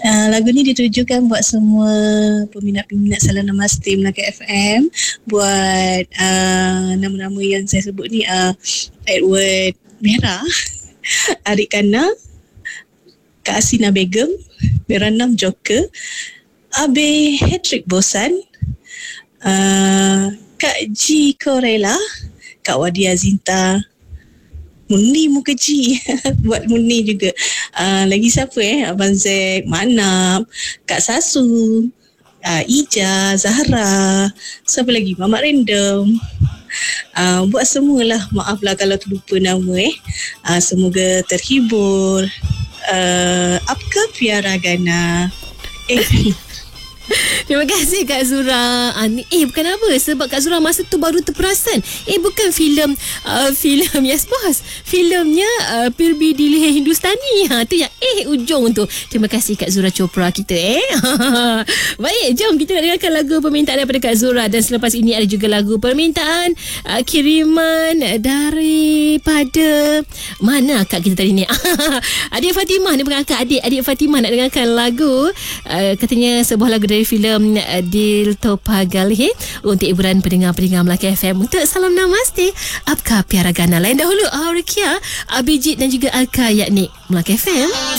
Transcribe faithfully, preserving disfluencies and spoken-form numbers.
Uh, lagu ni ditujukan buat semua peminat-peminat Salam Namaste Melaka F M. Buat uh, nama-nama yang saya sebut ni, uh, Edward Merah, Arik Kana, Kak Asina Begum, Beranam Joker, Abe Hattrick Bosan, uh, Kak G Korela, Kak Wadia Zinta, Muni Mukerji buat Muni juga. Uh, lagi siapa eh? Abang Zek, Manap, Kak Sasu, uh, Ija, Zahra, siapa lagi? Mamat Random. Uh, buat semualah. Maaflah kalau terlupa nama eh. Uh, semoga terhibur. Uh, Apka Piara Gana. Eh Terima kasih Kak Zura. Ah, ni, eh bukan apa, sebab Kak Zura masa tu baru terperasan. Eh bukan filem uh, filem Yes Boss. Filemnya uh, Pirbi Dilihe Hindustani. Ha tu yang eh ujung tu. Terima kasih Kak Zura Chopra kita eh. Baik, jom kita nak dengarkan lagu permintaan daripada Kak Zura, dan selepas ini ada juga lagu permintaan uh, kiriman daripada mana akak kita tadi ni? Adik Fatimah ni, bukan akak, adik adik Fatimah nak dengarkan lagu uh, katanya sebuah lagu dari filem uh, Dil Topagal he, untuk hiburan pendengar-pendengar Melaka F M. Untuk Salam Namaste Apka Piara Gana. Lain dahulu Aurikia, Abijit dan juga Alka yakni Melaka F M.